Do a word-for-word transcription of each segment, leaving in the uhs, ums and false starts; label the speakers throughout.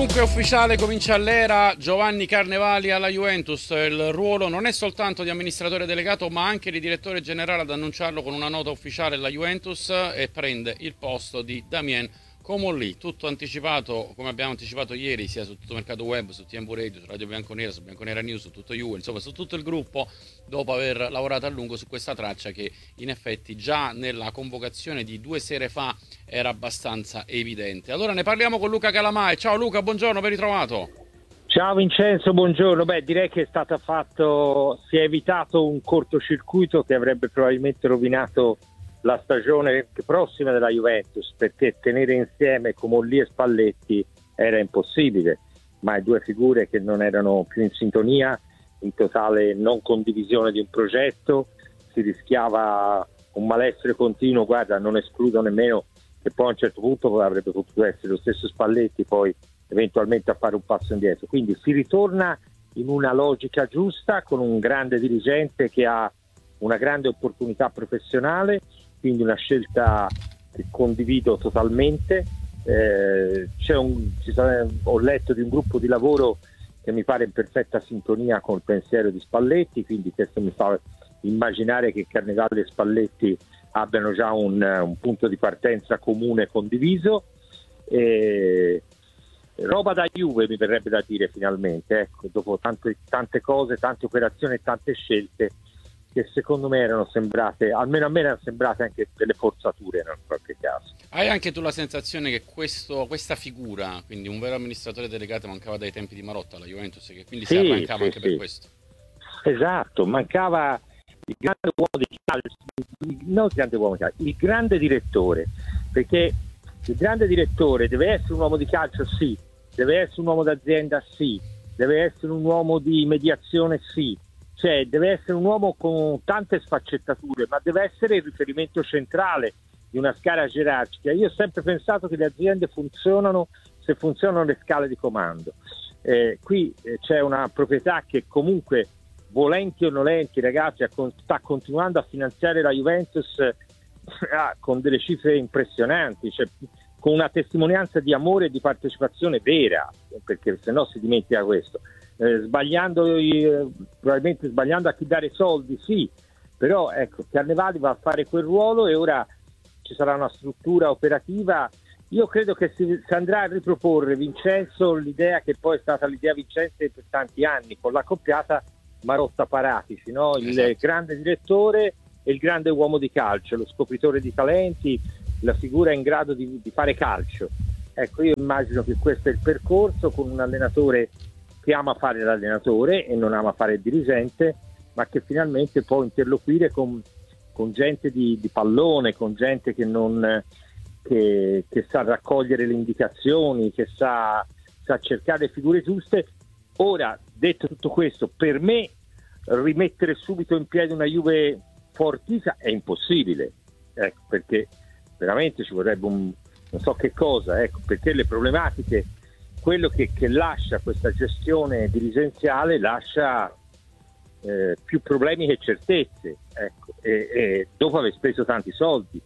Speaker 1: Dunque ufficiale, comincia l'era Giovanni Carnevali alla Juventus. Il ruolo non è soltanto di amministratore delegato ma anche di direttore generale, ad annunciarlo con una nota ufficiale la Juventus, e prende il posto di Damien Comolli. Tutto anticipato, come abbiamo anticipato ieri, sia su tutto il mercato web, su T M V Radio, su Radio Bianconera, su Bianconera News, su tutto Juve, insomma su tutto il gruppo, dopo aver lavorato a lungo su questa traccia che in effetti già nella convocazione di due sere fa era abbastanza evidente. Allora ne parliamo con Luca Calamai. Ciao Luca, buongiorno, ben ritrovato.
Speaker 2: Ciao Vincenzo, buongiorno. Beh, direi che è stato fatto, si è evitato un cortocircuito che avrebbe probabilmente rovinato la stagione prossima della Juventus, perché tenere insieme Comolli e Spalletti era impossibile, ma due figure che non erano più in sintonia, in totale non condivisione di un progetto, si rischiava un malessere continuo. Guarda, non escludo nemmeno che poi a un certo punto avrebbe potuto essere lo stesso Spalletti poi eventualmente a fare un passo indietro. Quindi si ritorna in una logica giusta, con un grande dirigente che ha una grande opportunità professionale, quindi una scelta che condivido totalmente. Eh, c'è un, ci sarà, ho letto di un gruppo di lavoro che mi pare in perfetta sintonia con il pensiero di Spalletti, quindi questo mi fa immaginare che Carnevali e Spalletti abbiano già un, un punto di partenza comune condiviso. E roba da Juve, mi verrebbe da dire, finalmente, ecco, dopo tante, tante cose, tante operazioni e tante scelte che secondo me erano sembrate, almeno a me erano sembrate anche delle forzature in qualche caso.
Speaker 1: Hai anche tu la sensazione che questo, questa figura, quindi un vero amministratore delegato, mancava dai tempi di Marotta alla Juventus, che quindi sì, si arrancava sì, anche sì. per questo?
Speaker 2: Esatto, mancava il grande uomo di calcio, non il grande uomo di calcio, il grande direttore, perché il grande direttore deve essere un uomo di calcio, sì, deve essere un uomo d'azienda, sì, deve essere un uomo di mediazione, sì, cioè deve essere un uomo con tante sfaccettature, ma deve essere il riferimento centrale di una scala gerarchica. Io ho sempre pensato che le aziende funzionano se funzionano le scale di comando. Eh, qui eh, c'è una proprietà che comunque, volenti o nolenti, ragazzi, sta continuando a finanziare la Juventus eh, con delle cifre impressionanti, cioè, con una testimonianza di amore e di partecipazione vera, perché se no si dimentica questo. Eh, sbagliando eh, probabilmente sbagliando a chi dare soldi, sì, però ecco, Carnevali va a fare quel ruolo e ora ci sarà una struttura operativa. Io credo che si, si andrà a riproporre, Vincenzo, l'idea che poi è stata l'idea vincente per tanti anni con la coppiata Marotta-Paratici, no? Il esatto. grande direttore e il grande uomo di calcio, lo scopritore di talenti, la figura in grado di, di fare calcio. Ecco, io immagino che questo è il percorso, con un allenatore che ama fare l'allenatore e non ama fare il dirigente, ma che finalmente può interloquire con, con gente di, di pallone, con gente che non che, che sa raccogliere le indicazioni, che sa, sa cercare le figure giuste. Ora, detto tutto questo, per me rimettere subito in piedi una Juve fortissima è impossibile, ecco, perché veramente ci vorrebbe un non so che cosa, ecco, perché le problematiche, quello che, che lascia questa gestione dirigenziale lascia eh, più problemi che certezze, ecco, e, e dopo aver speso tanti soldi.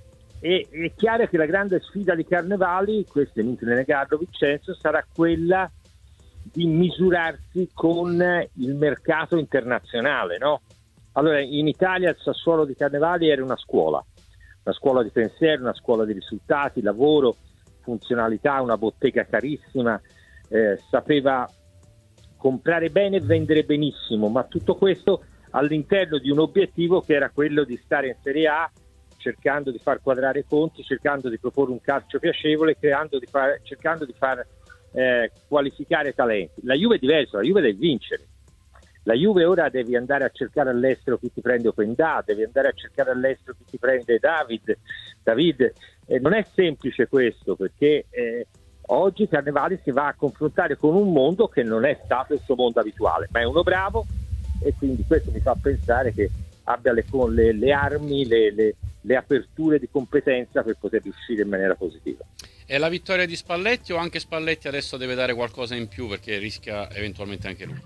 Speaker 2: E è chiaro che la grande sfida di Carnevali, questo è inutile negarlo Vincenzo, sarà quella di misurarsi con il mercato internazionale, no? Allora, in Italia il Sassuolo di Carnevali era una scuola, una scuola di pensiero, una scuola di risultati, lavoro, funzionalità, una bottega carissima, eh, sapeva comprare bene e vendere benissimo, ma tutto questo all'interno di un obiettivo che era quello di stare in Serie A, cercando di far quadrare i conti, cercando di proporre un calcio piacevole, creando di far, cercando di far eh, qualificare talenti. La Juve è diversa, la Juve deve vincere. La Juve ora devi andare a cercare all'estero chi ti prende Openda, devi andare a cercare all'estero chi ti prende David. David. Eh, non è semplice questo, perché eh, oggi Carnevali si va a confrontare con un mondo che non è stato il suo mondo abituale, ma è uno bravo, e quindi questo mi fa pensare che abbia le, le, le armi, le, le, le aperture di competenza per poter riuscire in maniera positiva.
Speaker 1: È la vittoria di Spalletti o anche Spalletti adesso deve dare qualcosa in più perché rischia eventualmente anche lui?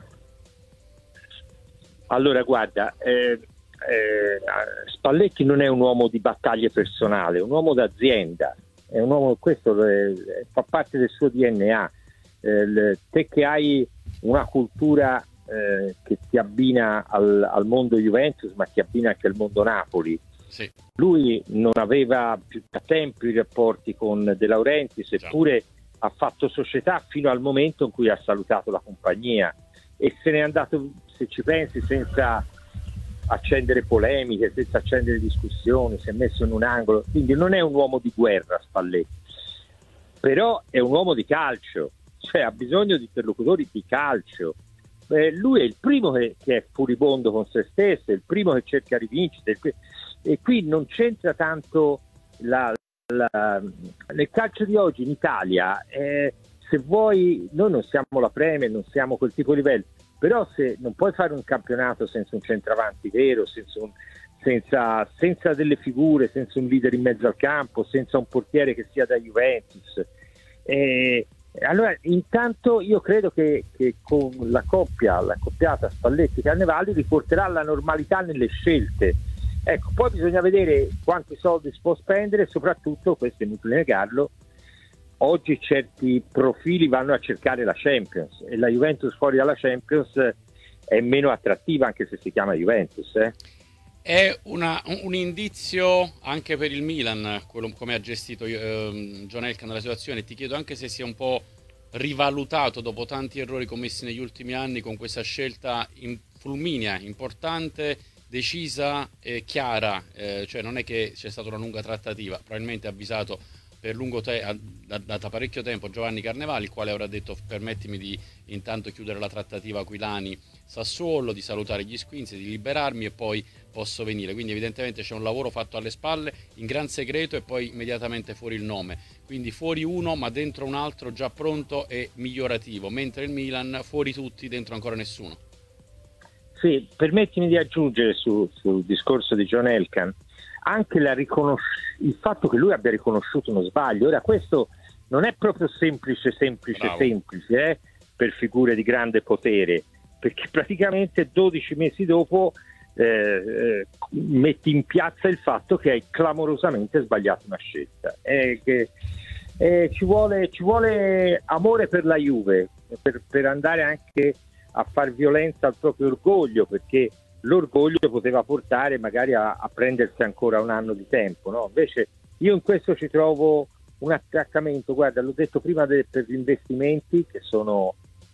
Speaker 2: Allora guarda, eh, eh, Spalletti non è un uomo di battaglie personali, è un uomo d'azienda, è un uomo, questo eh, fa parte del suo D N A. eh, te che hai una cultura eh, che ti abbina al, al mondo Juventus, ma ti abbina anche al mondo Napoli.
Speaker 1: Sì.
Speaker 2: Lui non aveva più da tempo i rapporti con De Laurentiis, eppure ha fatto società fino al momento in cui ha salutato la compagnia e se n'è andato, se ci pensi, senza accendere polemiche, senza accendere discussioni, si è messo in un angolo. Quindi non è un uomo di guerra Spalletti, però è un uomo di calcio, cioè ha bisogno di interlocutori di calcio. Eh, lui è il primo che, che è furibondo con se stesso, è il primo che cerca rivincite, e qui non c'entra tanto la, la, nel calcio di oggi in Italia. Eh, se vuoi, noi non siamo la Premier, non siamo quel tipo di livello, però se non puoi fare un campionato senza un centravanti vero, senza, un, senza, senza delle figure, senza un leader in mezzo al campo, senza un portiere che sia da Juventus, eh, allora intanto io credo che, che con la coppia, la coppiata Spalletti-Carnevali riporterà la normalità nelle scelte. Ecco, poi bisogna vedere quanti soldi si può spendere e soprattutto, questo è inutile negarlo, oggi certi profili vanno a cercare la Champions e la Juventus fuori dalla Champions è meno attrattiva, anche se si chiama Juventus. Eh.
Speaker 1: È una, un indizio anche per il Milan, quello, come ha gestito eh, John Elkann la situazione. Ti chiedo anche se si è un po' rivalutato dopo tanti errori commessi negli ultimi anni con questa scelta in fulminea, importante, decisa e chiara, eh, cioè non è che c'è stata una lunga trattativa, probabilmente ha avvisato per lungo tempo, da, da, da parecchio tempo, Giovanni Carnevali, il quale avrà detto permettimi di intanto chiudere la trattativa Aquilani Sassuolo, di salutare gli squinzi, di liberarmi e poi posso venire. Quindi evidentemente c'è un lavoro fatto alle spalle in gran segreto e poi immediatamente fuori il nome, quindi fuori uno ma dentro un altro già pronto e migliorativo, mentre il Milan fuori tutti, dentro ancora nessuno.
Speaker 2: Sì, permettimi di aggiungere su, sul discorso di John Elkann anche la riconosc- il fatto che lui abbia riconosciuto uno sbaglio. Ora questo non è proprio semplice, semplice,
Speaker 1: Bravo.
Speaker 2: semplice eh, per figure di grande potere, perché praticamente dodici mesi dopo eh, eh, metti in piazza il fatto che hai clamorosamente sbagliato una scelta. Eh, che, eh, ci, vuole, ci vuole amore per la Juve, per, per andare anche a far violenza al proprio orgoglio, perché l'orgoglio poteva portare magari a, a prendersi ancora un anno di tempo, no? Invece io in questo ci trovo un attaccamento, guarda, l'ho detto prima de, per gli investimenti che sono,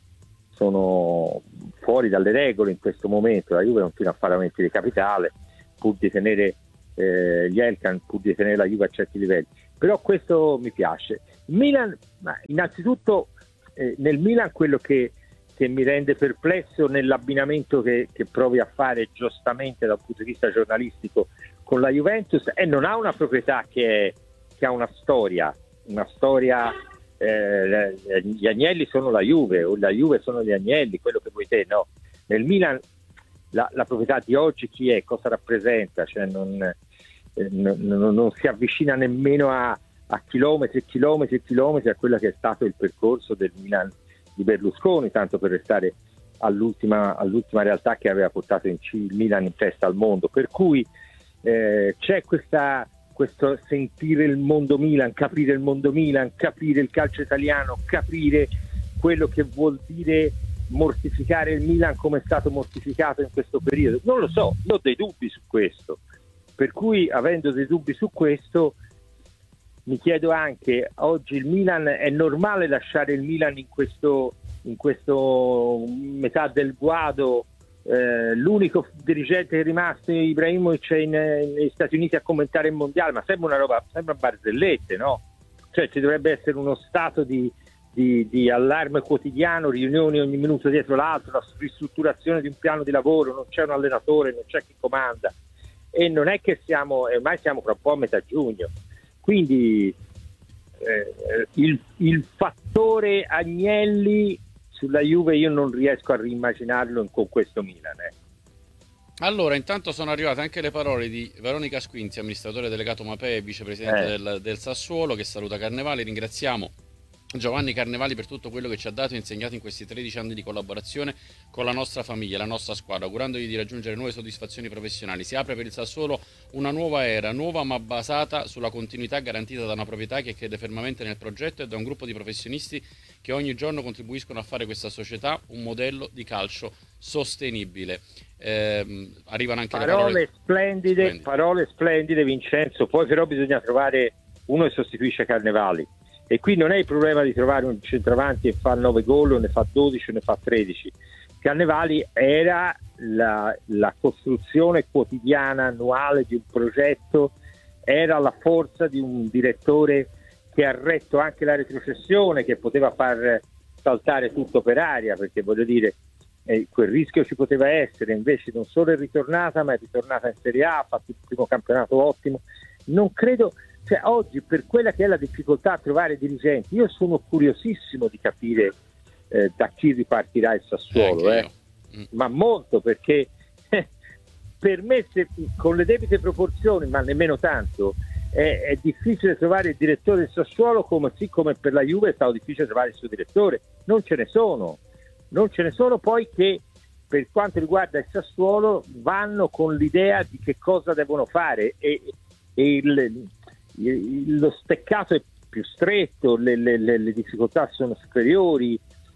Speaker 2: sono fuori dalle regole in questo momento. La Juve continua a fare aumenti di capitale pur di tenere eh, gli Elkann, pur di tenere la Juve a certi livelli, però questo mi piace. Milan, ma innanzitutto eh, nel Milan quello che che mi rende perplesso nell'abbinamento che, che provi a fare giustamente dal punto di vista giornalistico con la Juventus, e non ha una proprietà che, è, che ha una storia, una storia, eh, gli agnelli sono la Juve o la Juve sono gli agnelli, quello che vuoi te, no? Nel Milan la, la proprietà di oggi chi è, cosa rappresenta, cioè non, eh, non, non si avvicina nemmeno a, a chilometri e chilometri e chilometri a quello che è stato il percorso del Milan di Berlusconi, tanto per restare all'ultima, all'ultima realtà che aveva portato in C il Milan in testa al mondo, per cui eh, c'è questa, questo sentire il mondo Milan, capire il mondo Milan, capire il calcio italiano, capire quello che vuol dire mortificare il Milan come è stato mortificato in questo periodo. Non lo so, io ho dei dubbi su questo, per cui avendo dei dubbi su questo mi chiedo anche, oggi il Milan, è normale lasciare il Milan in questo, in questo metà del guado? Eh, l'unico dirigente che è rimasto, Ibrahimovic, in, negli Stati Uniti a commentare il mondiale, ma sembra una roba, sembra barzellette, no? Cioè ci dovrebbe essere uno stato di, di, di allarme quotidiano, riunioni ogni minuto dietro l'altro, la ristrutturazione di un piano di lavoro, non c'è un allenatore, non c'è chi comanda, e non è che siamo, ormai siamo fra un po' a metà giugno. Quindi eh, il, il fattore Agnelli sulla Juve io non riesco a rimmaginarlo con questo Milan. Eh.
Speaker 1: Allora, intanto sono arrivate anche le parole di Veronica Squinzi, amministratore delegato Mapei e vicepresidente
Speaker 2: Eh.
Speaker 1: del, del Sassuolo, che saluta Carnevali. Ringraziamo Giovanni Carnevali, per tutto quello che ci ha dato e insegnato in questi tredici anni di collaborazione con la nostra famiglia, la nostra squadra, augurandogli di raggiungere nuove soddisfazioni professionali. Si apre per il Sassuolo una nuova era, nuova ma basata sulla continuità garantita da una proprietà che crede fermamente nel progetto e da un gruppo di professionisti che ogni giorno contribuiscono a fare questa società un modello di calcio sostenibile. Eh, arrivano anche
Speaker 2: parole
Speaker 1: le parole
Speaker 2: splendide,
Speaker 1: splendide,
Speaker 2: parole splendide, Vincenzo. Poi però bisogna trovare uno che sostituisce Carnevali. E qui non è il problema di trovare un centravanti e fa nove gol o ne fa dodici o ne fa tredici. Carnevali era la, la costruzione quotidiana, annuale di un progetto, era la forza di un direttore che ha retto anche la retrocessione, che poteva far saltare tutto per aria, perché voglio dire, eh, quel rischio ci poteva essere, invece non solo è ritornata, ma è ritornata in Serie A, ha fatto il primo campionato ottimo. Non credo... Cioè, oggi, per quella che è la difficoltà a trovare dirigenti, io sono curiosissimo di capire eh, da chi ripartirà il Sassuolo, eh. mm. ma molto, perché eh, per me, se, con le debite proporzioni, ma nemmeno tanto, è, è difficile trovare il direttore del Sassuolo, come sì, come per la Juve è stato difficile trovare il suo direttore. Non ce ne sono, non ce ne sono poi che, per quanto riguarda il Sassuolo, vanno con l'idea di che cosa devono fare, e, e il lo steccato è più stretto, le, le, le difficoltà sono superiori,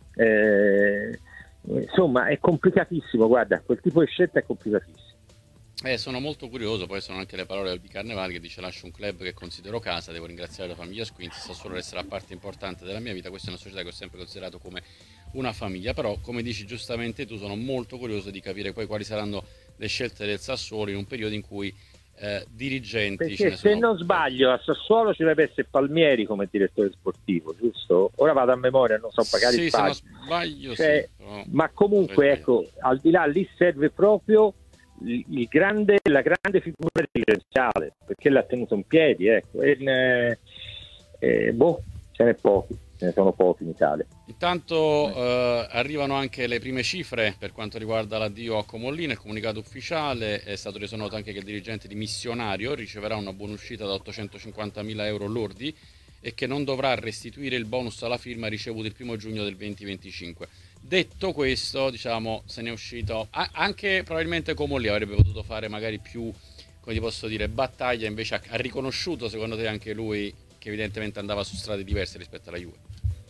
Speaker 2: eh, insomma è complicatissimo. Guarda, quel tipo di scelta è complicatissimo.
Speaker 1: Eh, sono molto curioso, poi sono anche le parole di Carnevali che dice: lascio un club che considero casa, devo ringraziare la famiglia Squinzi, Sassuolo resterà parte importante della mia vita, questa è una società che ho sempre considerato come una famiglia. Però, come dici giustamente tu, sono molto curioso di capire poi quali saranno le scelte del Sassuolo in un periodo in cui Eh, dirigenti,
Speaker 2: perché
Speaker 1: ce ne
Speaker 2: se
Speaker 1: sono...
Speaker 2: non sbaglio a Sassuolo ci deve essere Palmieri come direttore sportivo, giusto? Ora vado a memoria, non so, magari
Speaker 1: sì,
Speaker 2: sbaglio.
Speaker 1: se non sbaglio,
Speaker 2: cioè,
Speaker 1: sì, però...
Speaker 2: ma comunque ecco, al di là lì serve proprio il, il grande, la grande figura dirigenziale, perché l'ha tenuto in piedi, ecco. E, eh, eh, boh, ce n'è pochi, ce ne sono pochi in Italia.
Speaker 1: Intanto eh, arrivano anche le prime cifre per quanto riguarda l'addio a Comollino. Il comunicato ufficiale è stato reso noto anche che il dirigente di Missionario riceverà una buonuscita da ottocentocinquantamila euro lordi e che non dovrà restituire il bonus alla firma ricevuto il primo giugno del duemilaventicinque. Detto questo, diciamo, se ne è uscito anche probabilmente Comollino avrebbe potuto fare magari più, come ti posso dire, battaglia, invece ha, ha riconosciuto secondo te anche lui che evidentemente andava su strade diverse rispetto alla Juve.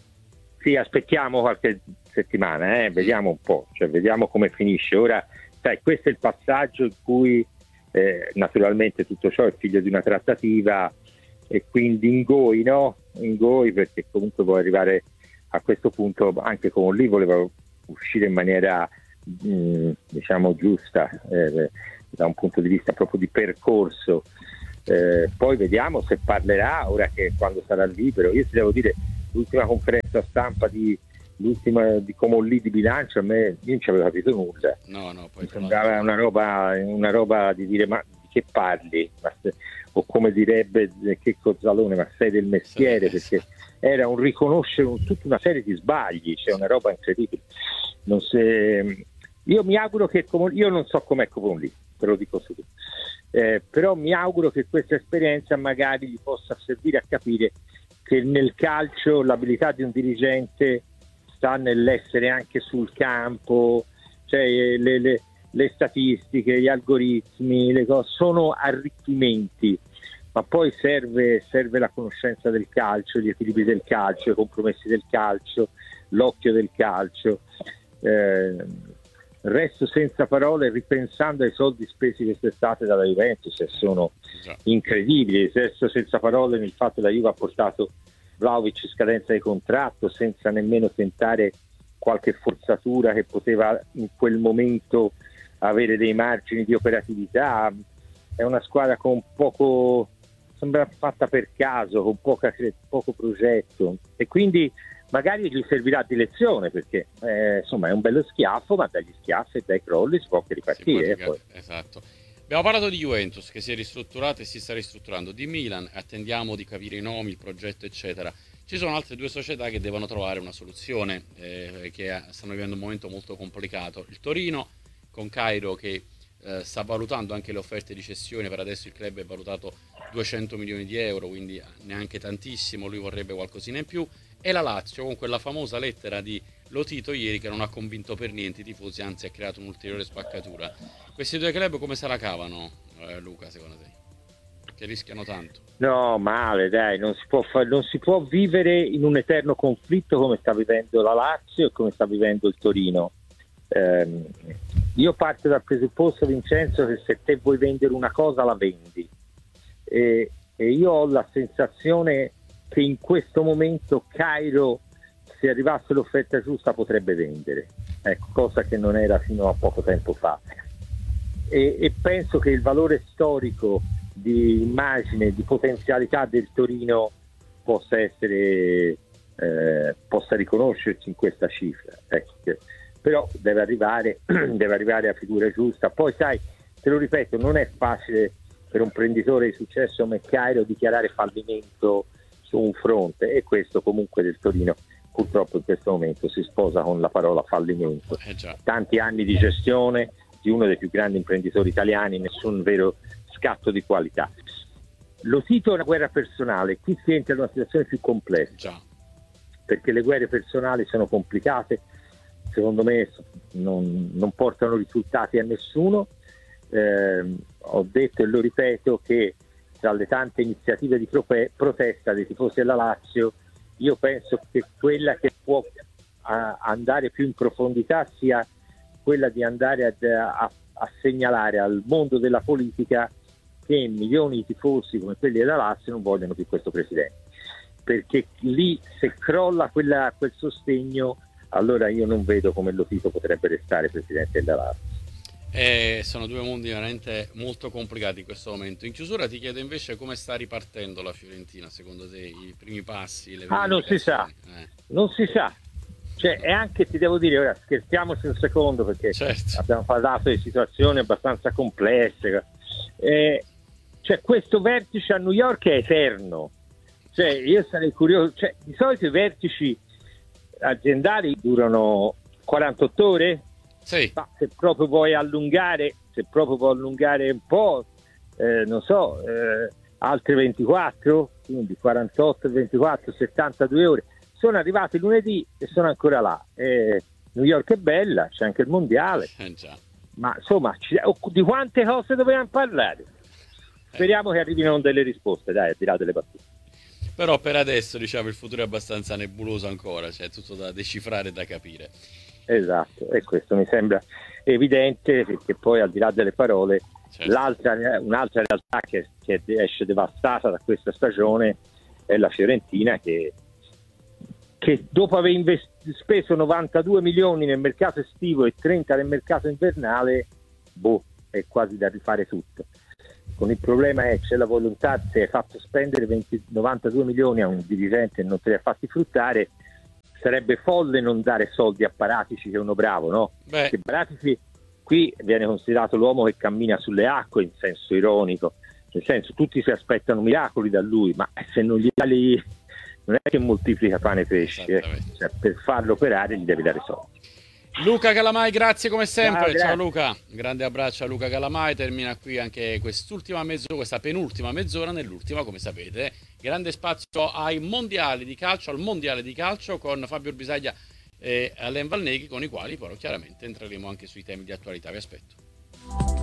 Speaker 2: Sì, aspettiamo qualche settimana, eh? Vediamo un po', cioè vediamo come finisce. Ora, sai, questo è il passaggio in cui eh, naturalmente tutto ciò è figlio di una trattativa e quindi ingoi, no? Ingoi, perché comunque vuoi arrivare a questo punto, anche con lì voleva uscire in maniera mh, diciamo giusta, eh, da un punto di vista proprio di percorso. Eh, poi vediamo se parlerà ora, che quando sarà libero. Io ti devo dire, l'ultima conferenza stampa di l'ultima di Comolli di bilancio, a me io non ci avevo capito nulla.
Speaker 1: No, no, poi
Speaker 2: mi sembrava una roba, una roba di dire: ma di che parli? Ma se, o come direbbe che Cozzalone, ma sei del mestiere, perché era un riconoscere un, tutta una serie di sbagli, cioè una roba incredibile. Non se, io mi auguro che Comolli, io non so com'è Comolli, te lo dico subito, eh, però mi auguro che questa esperienza magari gli possa servire a capire che nel calcio l'abilità di un dirigente sta nell'essere anche sul campo, cioè le, le, le statistiche, gli algoritmi, le cose sono arricchimenti, ma poi serve, serve la conoscenza del calcio, gli equilibri del calcio, i compromessi del calcio, l'occhio del calcio. Eh, resto senza parole ripensando ai soldi spesi quest'estate dalla Juventus, e sono incredibili. Resto senza parole nel fatto che la Juve ha portato Vlahovic in scadenza di contratto senza nemmeno tentare qualche forzatura che poteva in quel momento avere dei margini di operatività. È una squadra con poco, sembra fatta per caso, con poca, poco progetto, e quindi magari gli servirà di lezione, perché eh, insomma è un bello schiaffo, ma dagli schiaffi e dai crolli si può anche ripartire.
Speaker 1: Può, esatto. Abbiamo parlato di Juventus che si è ristrutturata e si sta ristrutturando, di Milan attendiamo di capire i nomi, il progetto eccetera. Ci sono altre due società che devono trovare una soluzione, eh, che stanno vivendo un momento molto complicato. Il Torino con Cairo che eh, sta valutando anche le offerte di cessione, per adesso il club è valutato duecento milioni di euro, quindi neanche tantissimo, lui vorrebbe qualcosina in più. e la Lazio, con quella famosa lettera di Lotito ieri che non ha convinto per niente i tifosi, anzi ha creato un'ulteriore spaccatura. Questi due club come se la cavano, eh, Luca, secondo te? Che rischiano tanto.
Speaker 2: No, male, dai, non si può fa- non si può vivere in un eterno conflitto come sta vivendo la Lazio e come sta vivendo il Torino. Ehm, io parto dal presupposto, Vincenzo, che se te vuoi vendere una cosa la vendi, e, e io ho la sensazione che in questo momento Cairo, se arrivasse l'offerta giusta, potrebbe vendere, ecco, cosa che non era fino a poco tempo fa, e, e penso che il valore storico di immagine, di potenzialità del Torino possa essere eh, possa riconoscersi in questa cifra, ecco. Però deve arrivare deve arrivare a figura giusta. Poi sai, te lo ripeto, non è facile per un imprenditore di successo come Cairo dichiarare fallimento su un fronte, e questo comunque del Torino purtroppo in questo momento si sposa con la parola fallimento.
Speaker 1: Eh già.
Speaker 2: Tanti anni di gestione di uno dei più grandi imprenditori italiani, nessun vero scatto di qualità. Lo cito, è una guerra personale, qui si entra in una situazione più complessa.
Speaker 1: Già.
Speaker 2: Perché le guerre personali sono complicate, secondo me non, non portano risultati a nessuno. Eh, ho detto e lo ripeto che tra le tante iniziative di prope- protesta dei tifosi della Lazio, io penso che quella che può a, andare più in profondità sia quella di andare ad, a, a segnalare al mondo della politica che milioni di tifosi come quelli della Lazio non vogliono più questo presidente, perché lì se crolla quella, quel sostegno, allora io non vedo come Lotito potrebbe restare presidente della Lazio.
Speaker 1: Eh, sono due mondi veramente molto complicati in questo momento. In chiusura ti chiedo invece come sta ripartendo la Fiorentina, secondo te, i primi passi, le
Speaker 2: Ah, non si sa,
Speaker 1: eh.
Speaker 2: non si sa. Cioè, e anche ti devo dire, ora scherziamoci un secondo, perché
Speaker 1: certo.
Speaker 2: abbiamo parlato di situazioni abbastanza complesse. Eh, cioè, questo vertice a New York è eterno. Cioè, io sarei curioso, cioè, di solito i vertici aziendali durano quarantotto ore.
Speaker 1: Sì.
Speaker 2: Ma se proprio vuoi allungare, se proprio vuoi allungare un po', eh, non so, eh, altre ventiquattro, quindi quarantotto e ventiquattro, settantadue ore. Sono arrivati lunedì e sono ancora là. Eh, New York è bella, c'è anche il mondiale,
Speaker 1: eh già.
Speaker 2: ma insomma, ci, di quante cose dobbiamo parlare? Speriamo eh. che arrivino delle risposte, dai, al di là delle battute.
Speaker 1: Però per adesso, diciamo, il futuro è abbastanza nebuloso ancora, c'è tutto da decifrare e da capire.
Speaker 2: Esatto, e questo mi sembra evidente, perché poi al di là delle parole, certo, l'altra, un'altra realtà che, che esce devastata da questa stagione è la Fiorentina, che, che dopo aver invest- speso novantadue milioni nel mercato estivo e trenta nel mercato invernale, boh, è quasi da rifare tutto. Con il problema è c'è la volontà, se hai fatto spendere venti, novantadue milioni a un dirigente e non te li ha fatti fruttare, sarebbe folle non dare soldi a Paratici, che è uno bravo, no?
Speaker 1: Beh.
Speaker 2: Perché Paratici qui viene considerato l'uomo che cammina sulle acque, in senso ironico, nel senso tutti si aspettano miracoli da lui, ma se non gli dai, non è che moltiplica pane e pesci, eh. Cioè, per farlo operare gli devi dare soldi.
Speaker 1: Luca Calamai, grazie come sempre.
Speaker 2: Ciao,
Speaker 1: ciao Luca, grande abbraccio a Luca Calamai. Termina qui anche quest'ultima mezz'ora, questa penultima mezz'ora, nell'ultima, come sapete, grande spazio ai mondiali di calcio, al mondiale di calcio con Fabio Bisaglia e Alain Valneghi, con i quali però chiaramente entreremo anche sui temi di attualità. Vi aspetto.